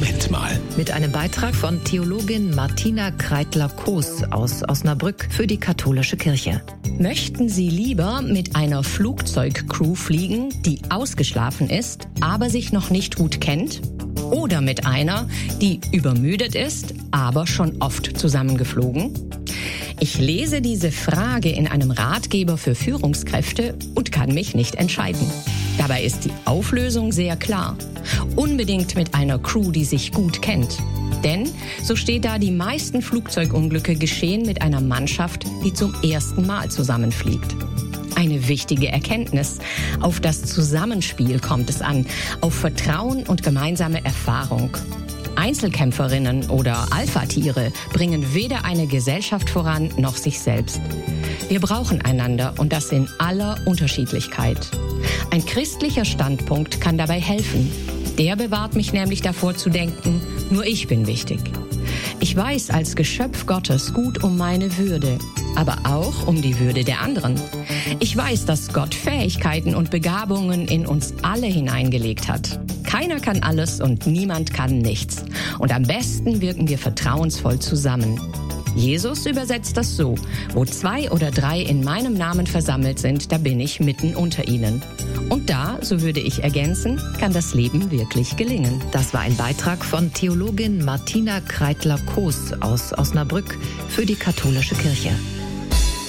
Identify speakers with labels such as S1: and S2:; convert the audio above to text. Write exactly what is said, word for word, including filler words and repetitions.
S1: Moment mal.
S2: Mit einem Beitrag von Theologin Martina Kreitler-Koos aus Osnabrück für die katholische Kirche.
S3: Möchten Sie lieber mit einer Flugzeugcrew fliegen, die ausgeschlafen ist, aber sich noch nicht gut kennt? Oder mit einer, die übermüdet ist, aber schon oft zusammengeflogen? Ich lese diese Frage in einem Ratgeber für Führungskräfte und kann mich nicht entscheiden. Dabei ist die Auflösung sehr klar. Unbedingt mit einer Crew, die sich gut kennt. Denn, so steht da, die meisten Flugzeugunglücke geschehen mit einer Mannschaft, die zum ersten Mal zusammenfliegt. Eine wichtige Erkenntnis. Auf das Zusammenspiel kommt es an, auf Vertrauen und gemeinsame Erfahrung. Einzelkämpferinnen oder Alpha-Tiere bringen weder eine Gesellschaft voran noch sich selbst. Wir brauchen einander und das in aller Unterschiedlichkeit. Ein christlicher Standpunkt kann dabei helfen. Der bewahrt mich nämlich davor zu denken, nur ich bin wichtig. Ich weiß als Geschöpf Gottes gut um meine Würde, aber auch um die Würde der anderen. Ich weiß, dass Gott Fähigkeiten und Begabungen in uns alle hineingelegt hat. Keiner kann alles und niemand kann nichts. Und am besten wirken wir vertrauensvoll zusammen. Jesus übersetzt das so: Wo zwei oder drei in meinem Namen versammelt sind, da bin ich mitten unter ihnen. Und da, so würde ich ergänzen, kann das Leben wirklich gelingen.
S2: Das war ein Beitrag von Theologin Martina Kreitler-Koos aus Osnabrück für die katholische Kirche.